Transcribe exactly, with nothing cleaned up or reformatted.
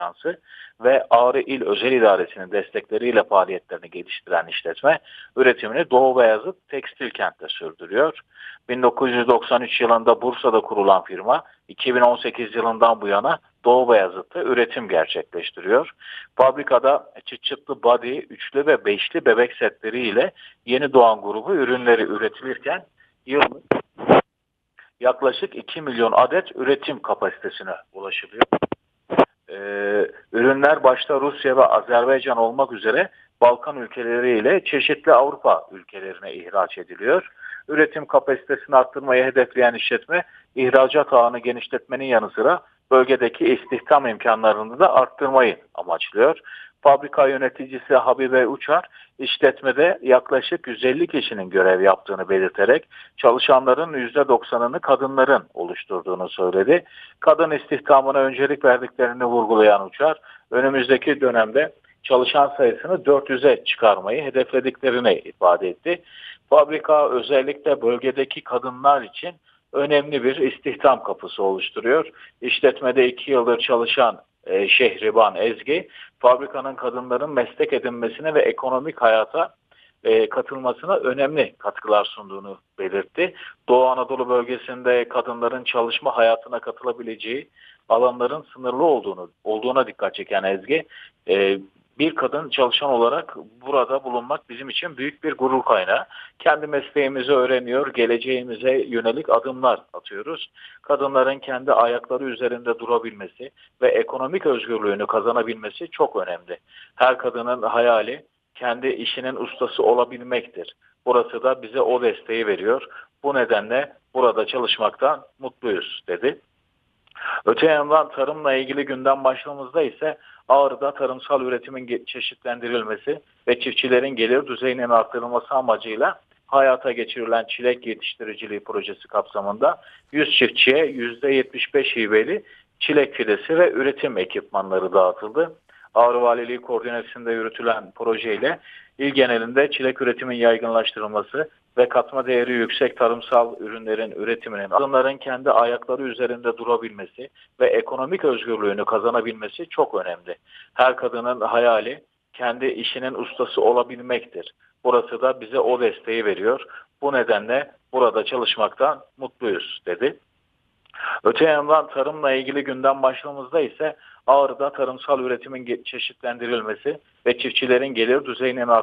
Ajansı ve Ağrı İl Özel İdaresi'nin destekleriyle faaliyetlerini geliştiren işletme, üretimini Doğu Beyazıt Tekstil Kent'te sürdürüyor. bin dokuz yüz doksan üç yılında Bursa'da kurulan firma, iki bin on sekiz yılından bu yana Doğu Beyazıt'ta üretim gerçekleştiriyor. Fabrikada çıt çıtlı body, üçlü ve beşli bebek setleri ile Yeni Doğan grubu ürünleri üretilirken yıllık yaklaşık iki milyon adet üretim kapasitesine ulaşılıyor. Ee, ürünler başta Rusya ve Azerbaycan olmak üzere Balkan ülkeleri ile çeşitli Avrupa ülkelerine ihraç ediliyor. Üretim kapasitesini arttırmayı hedefleyen işletme, ihracat ağını genişletmenin yanı sıra bölgedeki istihdam imkanlarını da arttırmayı amaçlıyor. Fabrika yöneticisi Habibe Uçar, işletmede yaklaşık yüz elli kişinin görev yaptığını belirterek çalışanların yüzde doksanını kadınların oluşturduğunu söyledi. Kadın istihdamına öncelik verdiklerini vurgulayan Uçar, önümüzdeki dönemde çalışan sayısını dört yüze çıkarmayı hedeflediklerini ifade etti. Fabrika özellikle bölgedeki kadınlar için önemli bir istihdam kapısı oluşturuyor. İşletmede iki yıldır çalışan e, Şehriban Ezgi, fabrikanın kadınların meslek edinmesine ve ekonomik hayata e, katılmasına önemli katkılar sunduğunu belirtti. Doğu Anadolu bölgesinde kadınların çalışma hayatına katılabileceği alanların sınırlı olduğunu olduğuna dikkat çeken Ezgi, e, bir kadın çalışan olarak burada bulunmak bizim için büyük bir gurur kaynağı. Kendi mesleğimizi öğreniyor, geleceğimize yönelik adımlar atıyoruz. Kadınların kendi ayakları üzerinde durabilmesi ve ekonomik özgürlüğünü kazanabilmesi çok önemli. Her kadının hayali kendi işinin ustası olabilmektir. Burası da bize o desteği veriyor. Bu nedenle burada çalışmaktan mutluyuz, dedi. Öte yandan tarımla ilgili gündem başlığımızda ise Ağrı'da tarımsal üretimin çeşitlendirilmesi ve çiftçilerin gelir düzeyinin artırılması amacıyla hayata geçirilen çilek yetiştiriciliği projesi kapsamında yüz çiftçiye yüzde yetmiş beş hibeli çilek fidesi ve üretim ekipmanları dağıtıldı. Ağrı Valiliği koordinasyonunda yürütülen projeyle il genelinde çilek üretimin yaygınlaştırılması ve katma değeri yüksek tarımsal ürünlerin üretiminin kadınların kendi ayakları üzerinde durabilmesi ve ekonomik özgürlüğünü kazanabilmesi çok önemli. Her kadının hayali kendi işinin ustası olabilmektir. Burası da bize o desteği veriyor. Bu nedenle burada çalışmaktan mutluyuz, dedi. Öte yandan tarımla ilgili gündem başlığımızda ise Ağrı'da tarımsal üretimin çeşitlendirilmesi ve çiftçilerin gelir düzeyinin